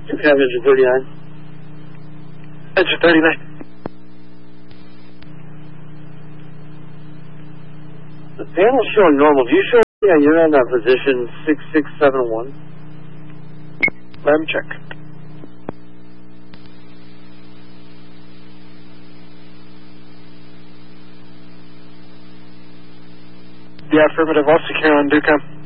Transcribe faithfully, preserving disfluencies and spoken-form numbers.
We have engine thirty-nine. Engine thirty-nine. The panel's showing normal. Do you show? Yeah, you're on that position six six seven one. Let me check. Yeah, affirmative. All secure on Ducom.